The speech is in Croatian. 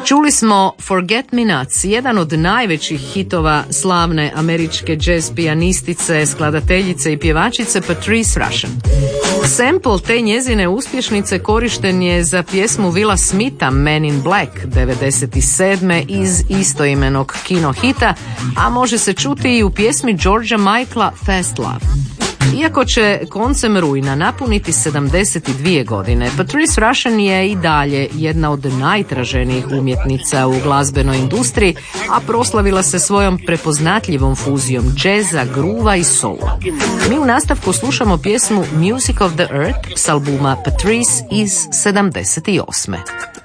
Čuli smo Forget Me Nots, jedan od najvećih hitova slavne američke jazz pijanistice, skladateljice i pjevačice Patrice Rushen. Sample te njezine uspješnice korišten je za pjesmu Willa Smitha Men in Black 97. iz istoimenog kino hita, a može se čuti i u pjesmi Georgea Michaela Fast Love. Iako će koncem rujna napuniti 72 godine, Patrice Rushen je i dalje jedna od najtraženijih umjetnica u glazbenoj industriji, a proslavila se svojom prepoznatljivom fuzijom džeza, gruva i soula. Mi u nastavku slušamo pjesmu Music of the Earth s albuma Patrice iz 78.